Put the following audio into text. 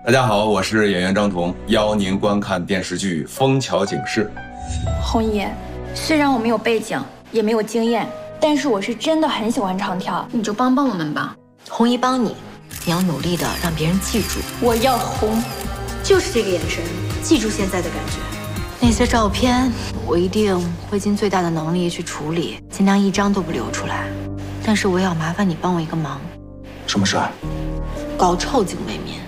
大家好，我是演员张彤，邀您观看电视剧《枫桥警事》。 红姨，虽然我没有背景，也没有经验，但是我是真的很喜欢唱跳，你就帮帮我们吧。 红姨帮你，你要努力的让别人记住。 我要红， 就是这个眼神，记住现在的感觉。 那些照片，我一定会尽最大的能力去处理，尽量一张都不留出来。但是我也要麻烦你帮我一个忙。 什么事啊？ 搞臭警卫面。